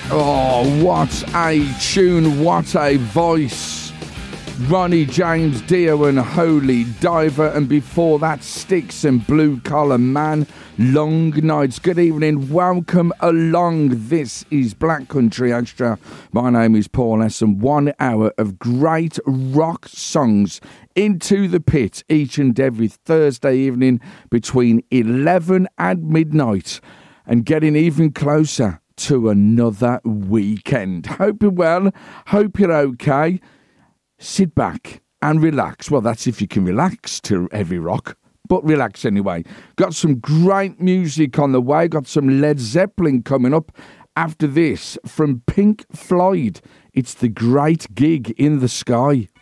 Oh, what a tune, what a voice. Ronnie James Dio and Holy Diver, and before that Styx and Blue Collar Man, Long Nights. Good evening, welcome along. This is Black Country Extra. My name is Paul S, and 1 hour of great rock songs into the pit each and every Thursday evening between 11 and midnight, and getting even closer to another weekend. Hope you're well, hope you're okay. Sit back and relax. Well, that's if you can relax to heavy rock, but relax anyway. Got some great music on the way. Got some Led Zeppelin coming up after this from Pink Floyd. It's The Great Gig in the Sky.